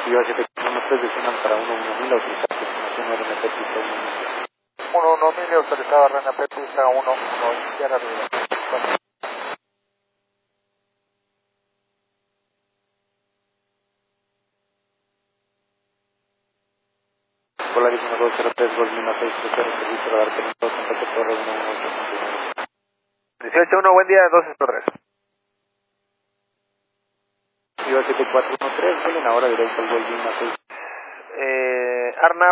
Viva 713 designan para 11000, autorizada aproximación RNP pista 11000, autorizada RNP pista 11, izquierda arriba. Polaris 1203, Gol Lima 630, servicio radar teniendo contacto torre 118. 18-1, buen día, 1203. Viva 7413, salen ahora directo al Gol Lima 6. Arnaf,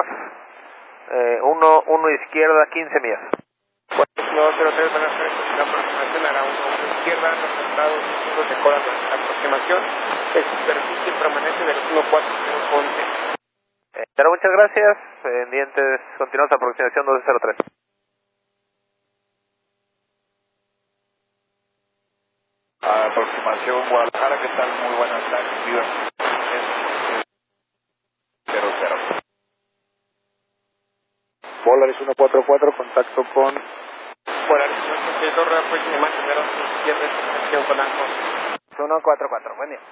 1 izquierda, 15 millas. 203, la aproximación era 1 izquierda, resultados decoran la aproximación, el superficie permanece del 14011. Pero muchas gracias, pendientes, continuamos aproximación 1203. Aproximación Guadalajara, ¿qué tal? Muy buenas tardes, Viva. 00. Polaris 144, contacto con Polaris 182, próxima imagen de izquierda, conexión con ANCO. 144, buen día.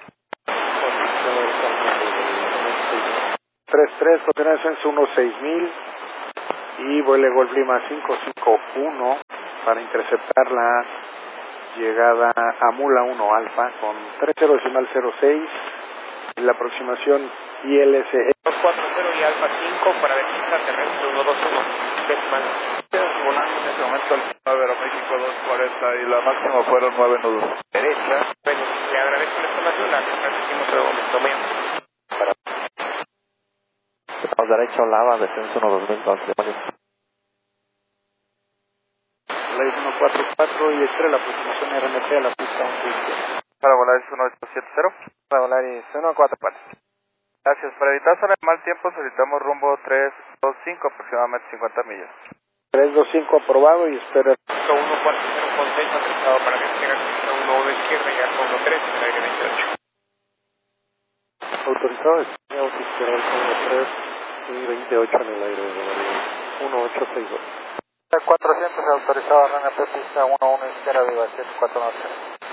33, continúa descenso 16000 y vuele Gol Lima 551 para interceptar la llegada a Mula 1 Alfa con 30.06 y la aproximación ILSE 240 y Alfa 5 para defensa terrestre 121 decimal. Volando en ese momento al 9 Aeroméxico 240 y la máxima fueron 9 nudos. Derecha. Bueno, le agradezco la información, la agradecimos en el momento. Muy amable. Estamos derecho, lava, descenso 12012. Polaris 144 y extrae la aproximación RNP a la pista 11. Para Volaris 1870. Para Volaris 144. Gracias. Para evitar zona de mal tiempo solicitamos rumbo 325, aproximadamente 50 millas. 325 aprobado y espera 140 con 6 autorizado para que tenga pista 11 izquierda y Alfa 13 en el aire 28. autorizado izquierda al 3 y 28 en el aire de Volaris 1862. 400 autorizado RNP pista 11 izquierda, viva 749.